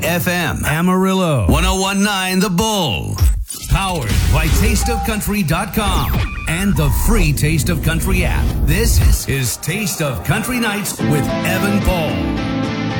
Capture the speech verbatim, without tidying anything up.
F M, Amarillo, one oh one point nine The Bull. Powered by taste of country dot com and the free Taste of Country app. This is Taste of Country Nights with Evan Paul.